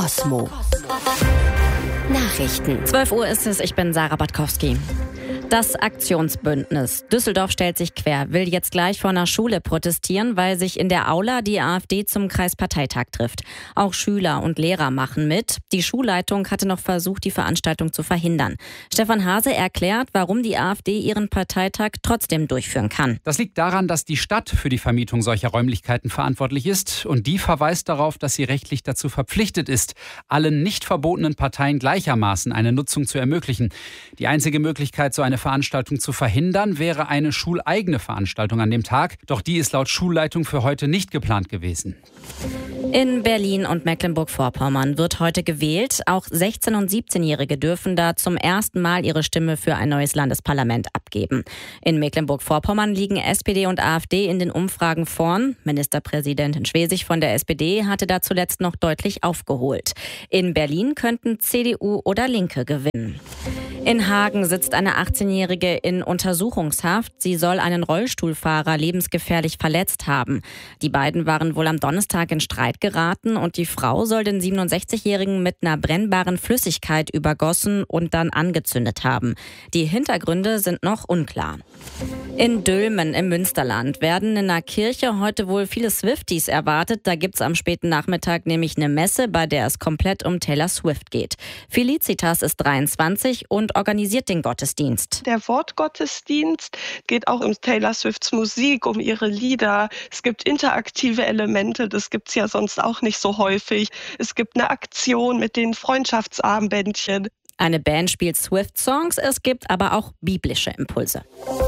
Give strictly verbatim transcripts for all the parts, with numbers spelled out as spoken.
Cosmo. Nachrichten. zwölf Uhr ist es, ich bin Sarah Batkowski. Das Aktionsbündnis Düsseldorf stellt sich quer, will jetzt gleich vor einer Schule protestieren, weil sich in der Aula die AfD zum Kreisparteitag trifft. Auch Schüler und Lehrer machen mit. Die Schulleitung hatte noch versucht, die Veranstaltung zu verhindern. Stefan Hase erklärt, warum die AfD ihren Parteitag trotzdem durchführen kann. Das liegt daran, dass die Stadt für die Vermietung solcher Räumlichkeiten verantwortlich ist. Und die verweist darauf, dass sie rechtlich dazu verpflichtet ist, allen nicht verbotenen Parteien gleichermaßen eine Nutzung zu ermöglichen. Die einzige Möglichkeit, so eine Veranstaltung zu verhindern, wäre eine schuleigene Veranstaltung an dem Tag. Doch die ist laut Schulleitung für heute nicht geplant gewesen. In Berlin und Mecklenburg-Vorpommern wird heute gewählt. Auch sechzehn- und siebzehnjährige dürfen da zum ersten Mal ihre Stimme für ein neues Landesparlament abgeben. In Mecklenburg-Vorpommern liegen S P D und AfD in den Umfragen vorn. Ministerpräsidentin Schwesig von der S P D hatte da zuletzt noch deutlich aufgeholt. In Berlin könnten C D U oder Linke gewinnen. In Hagen sitzt eine achtzehnjährige in Untersuchungshaft. Sie soll einen Rollstuhlfahrer lebensgefährlich verletzt haben. Die beiden waren wohl am Donnerstag in Streit geraten und die Frau soll den siebenundsechzigjährigen mit einer brennbaren Flüssigkeit übergossen und dann angezündet haben. Die Hintergründe sind noch unklar. In Dülmen im Münsterland werden in einer Kirche heute wohl viele Swifties erwartet. Da gibt's am späten Nachmittag nämlich eine Messe, bei der es komplett um Taylor Swift geht. Felicitas ist dreiundzwanzig und organisiert den Gottesdienst. Der Wortgottesdienst geht auch um Taylor Swifts Musik, um ihre Lieder. Es gibt interaktive Elemente, das gibt's ja sonst auch nicht so häufig. Es gibt eine Aktion mit den Freundschaftsarmbändchen. Eine Band spielt Swift-Songs, es gibt aber auch biblische Impulse.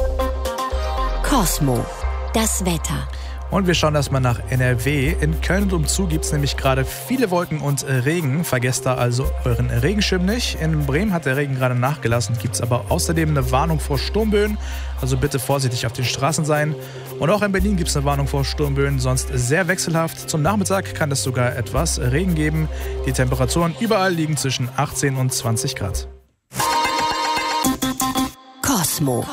Cosmo. Das Wetter. Und wir schauen erstmal nach N R W. In Köln und umzu gibt es nämlich gerade viele Wolken und Regen. Vergesst da also euren Regenschirm nicht. In Bremen hat der Regen gerade nachgelassen, gibt es aber außerdem eine Warnung vor Sturmböen. Also bitte vorsichtig auf den Straßen sein. Und auch in Berlin gibt es eine Warnung vor Sturmböen, sonst sehr wechselhaft. Zum Nachmittag kann es sogar etwas Regen geben. Die Temperaturen überall liegen zwischen achtzehn und zwanzig Grad. Cosmo.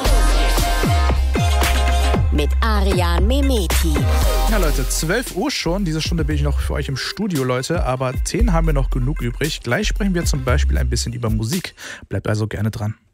Mit Arian Memeti. Ja Leute, zwölf Uhr schon. Diese Stunde bin ich noch für euch im Studio, Leute. Aber Themen haben wir noch genug übrig. Gleich sprechen wir zum Beispiel ein bisschen über Musik. Bleibt also gerne dran.